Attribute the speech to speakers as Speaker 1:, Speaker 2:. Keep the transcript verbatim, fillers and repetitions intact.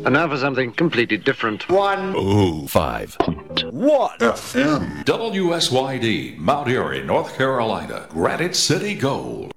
Speaker 1: And now for something completely different.
Speaker 2: One.
Speaker 3: Ooh, five.
Speaker 2: One.
Speaker 4: F M. W S Y D, Mount Airy, North Carolina. Granite City Gold.